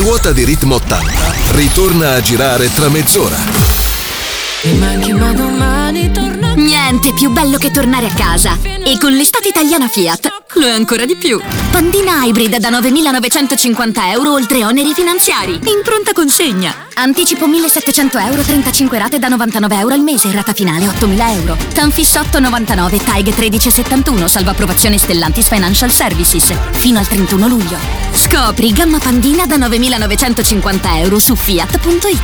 ruota di Ritmo 80 ritorna a girare tra mezz'ora. Niente più bello che tornare a casa. E con l'estate italiana Fiat lo è ancora di più. Pandina Hybrid da 9.950 euro oltre oneri finanziari. In pronta consegna. Anticipo 1.700 euro, 35 rate da 99 euro al mese. Rata finale 8.000 euro. Tanfis 8,99, TAEG 13,71. Salvo approvazione Stellantis Financial Services. Fino al 31 luglio. Scopri gamma Pandina da 9.950 euro su Fiat.it.